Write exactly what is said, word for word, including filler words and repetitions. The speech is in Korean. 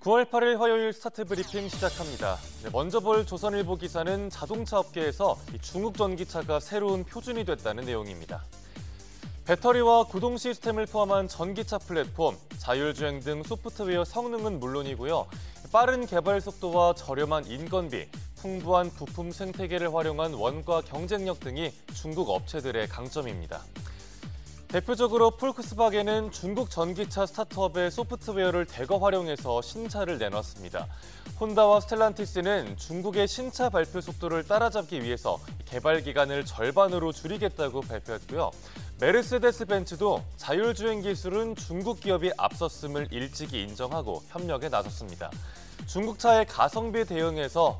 구월 팔일 화요일 스타트 브리핑 시작합니다. 네, 먼저 볼 조선일보 기사는 자동차 업계에서 이 중국 전기차가 새로운 표준이 됐다는 내용입니다. 배터리와 구동 시스템을 포함한 전기차 플랫폼, 자율주행 등 소프트웨어 성능은 물론이고요. 빠른 개발 속도와 저렴한 인건비, 풍부한 부품 생태계를 활용한 원가 경쟁력 등이 중국 업체들의 강점입니다. 대표적으로 폴크스바겐은 중국 전기차 스타트업의 소프트웨어를 대거 활용해서 신차를 내놨습니다. 혼다와 스텔란티스는 중국의 신차 발표 속도를 따라잡기 위해서 개발 기간을 절반으로 줄이겠다고 발표했고요. 메르세데스 벤츠도 자율주행 기술은 중국 기업이 앞섰음을 일찍이 인정하고 협력에 나섰습니다. 중국차의 가성비 대응에서